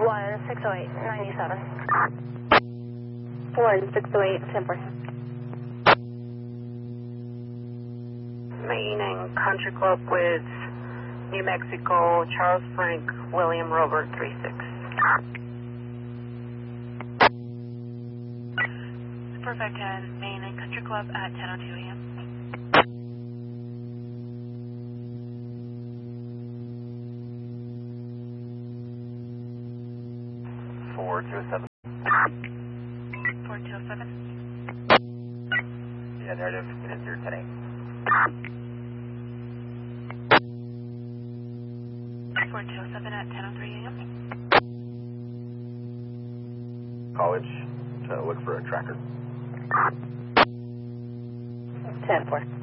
1608, 97. 1608, 10-4. Main and Country Club with New Mexico, Charles Frank, William Rover, 36. Perfect, and Main and Country Club at 10:02 a.m. 4207. 4207. Yeah, narrative, it is 010. 4207 at 10:03 a.m. College to look for a tracker. 10-4.